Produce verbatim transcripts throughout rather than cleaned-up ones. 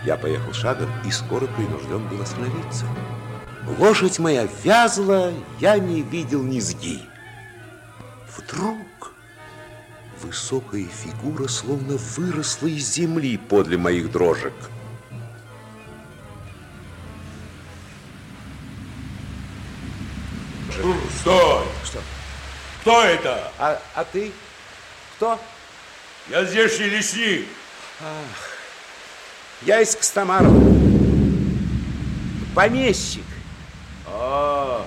Я поехал шагом и скоро принужден был остановиться. Лошадь моя вязла, я не видел низги. Вдруг высокая фигура словно выросла из земли подле моих дрожек. Стой! Что? Кто это? А, а ты? Кто? Я здешний лесник. Ах, я из Костомарова. Помещик. А,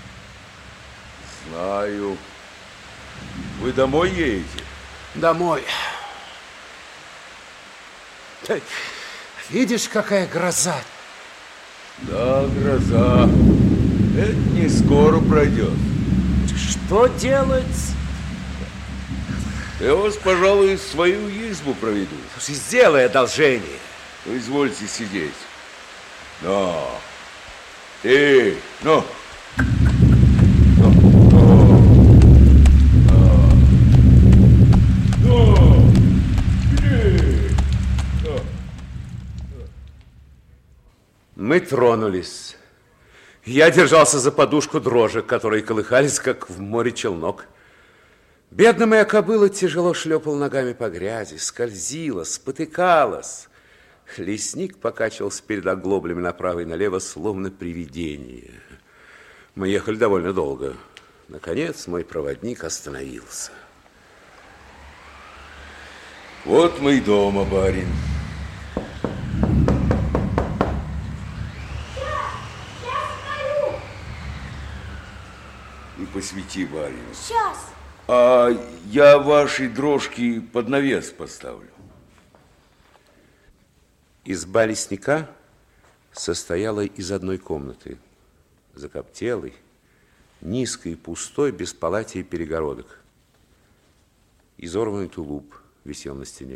знаю. Вы домой едете? Домой. Ты видишь, какая гроза? Да, гроза. Это не скоро пройдет. Что делать? Я вас, пожалуй, в свою избу проведу. Сделай одолжение. Вы извольте сидеть. Но. Ты, ну. Ну, ну. Ну. Иди. Ну. Мы тронулись. Я держался за подушку дрожек, которые колыхались, как в море челнок. Бедная моя кобыла тяжело шлепала ногами по грязи, скользила, спотыкалась. Лесник покачивался перед оглоблями направо и налево, словно привидение. Мы ехали довольно долго. Наконец мой проводник остановился. Вот мы и дома, барин. И посвети, барин. Сейчас. А я ваши дрожки под навес поставлю. Изба лесника состояла из одной комнаты, закоптелой, низкой, пустой, без палати и перегородок. Изорванный тулуп висел на стене.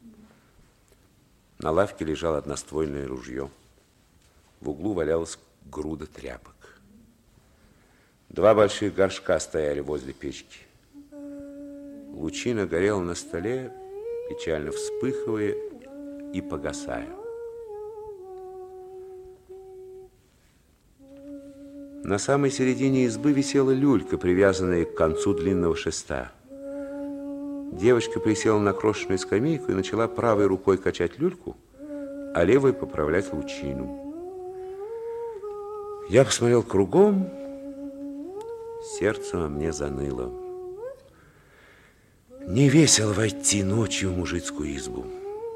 На лавке лежало одноствольное ружье. В углу валялась груда тряпок. Два больших горшка стояли возле печки. Лучина горела на столе, печально вспыхивая и погасая. На самой середине избы висела люлька, привязанная к концу длинного шеста. Девочка присела на крошечную скамейку и начала правой рукой качать люльку, а левой поправлять лучину. Я посмотрел кругом, сердце во мне заныло. Не весело войти ночью в мужицкую избу.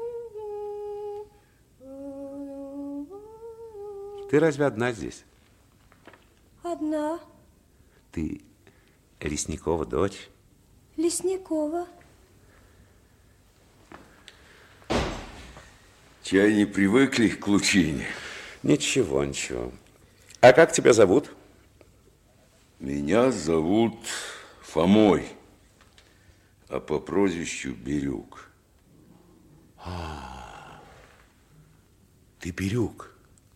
Ты разве одна здесь? Одна. Ты Лесникова дочь? Лесникова. Чай не привыкли к лучине? Ничего, ничего. А как тебя зовут? Меня зовут Фомой, а по прозвищу Бирюк. А, ты Бирюк.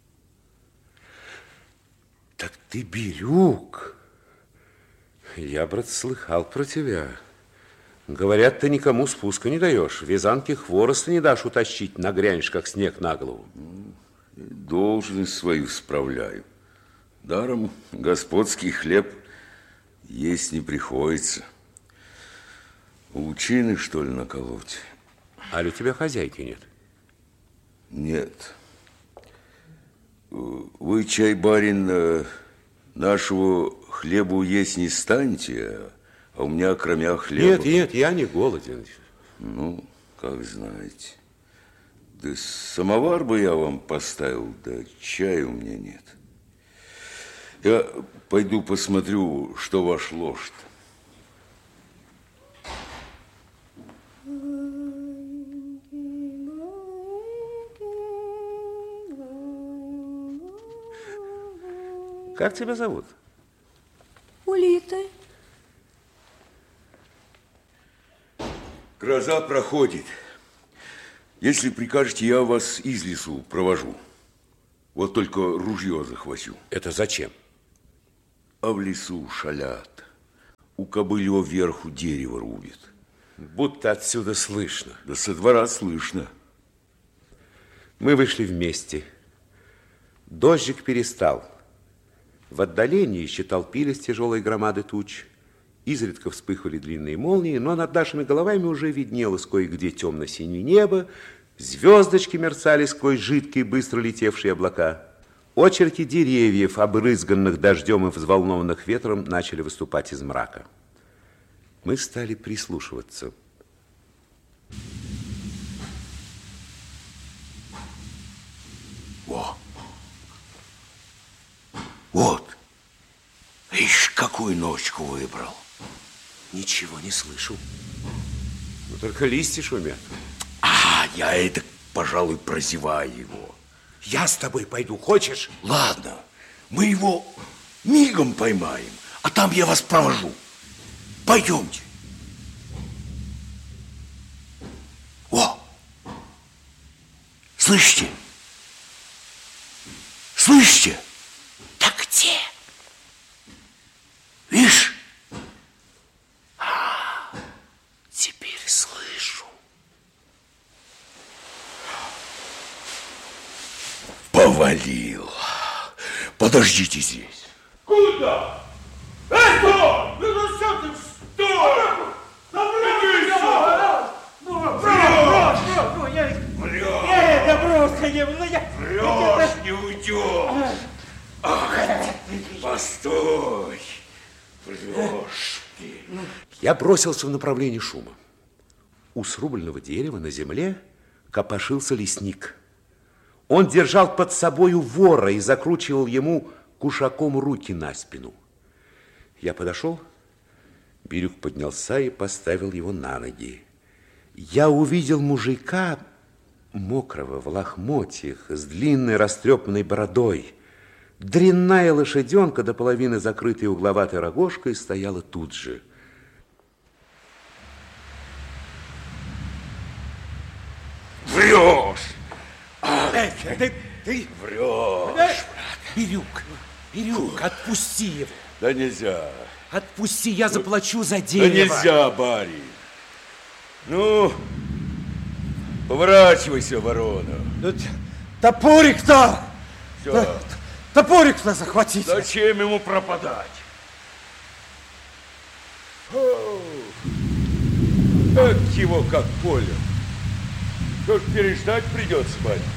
Так ты Бирюк. Я, брат, слыхал про тебя. Говорят, ты никому спуска не даешь. Вязанке хвороста не дашь утащить, нагрянешь, как снег на голову. Должность свою справляю. Даром господский хлеб есть не приходится. Лучины, что ли, наколоть? А у тебя хозяйки нет? Нет. Вы, чай, барин, нашего хлебу есть не станете, а у меня кроме хлеба... Нет, нет, я не голоден. Ну, как знаете. Да самовар бы я вам поставил, да чая у меня нет. Я пойду посмотрю, что ваш ложь-то. Как тебя зовут? Улита. Гроза проходит. Если прикажете, я вас из лесу провожу. Вот только ружье захвачу. Это зачем? А в лесу шалят. У кобыльего вверху дерево рубит. Будто отсюда слышно. Да со двора слышно. Мы вышли вместе. Дождик перестал. В отдалении еще толпились тяжелые громады туч. Изредка вспыхивали длинные молнии, но над нашими головами уже виднелось кое-где темно-синее небо, звездочки мерцали сквозь жидкие, быстро летевшие облака. Очерки деревьев, обрызганных дождем и взволнованных ветром, начали выступать из мрака. Мы стали прислушиваться. Во! Вот! Ишь, какую ночку выбрал. Ничего не слышу. Но только листья шумят. А, я это, пожалуй, прозеваю его. Я с тобой пойду, хочешь? Ладно, мы его мигом поймаем, а там я вас провожу. Пойдемте. О! Слышите? Слышите? Да где? Видишь? А, теперь слышу. Повалил. Подождите здесь. Куда? Эй, стой! Ну что ты, стой! Да Врешь! Э, да брось, ну я... Врешь, не уйдешь! Ах, постой! Врешь ты! Я бросился в направлении шума. У срубленного дерева на земле копошился лесник. Он держал под собою вора и закручивал ему кушаком руки на спину. Я подошел, Бирюк поднялся и поставил его на ноги. Я увидел мужика, мокрого, в лохмотьях, с длинной растрепанной бородой. Дрянная лошаденка, до половины закрытая угловатой рогожкой, стояла тут же. Врешь! Эй, ты, ты... Врешь! Эй, Бирюк, Бирюк, отпусти его. Да нельзя! Отпусти, я заплачу за Да дерево. нельзя, барин! Ну, поворачивайся, ворона. тут топорик-то! Все. Топорик-то захватить! Зачем ему пропадать? О, как его, как поле. Что ж, переждать придется, батя.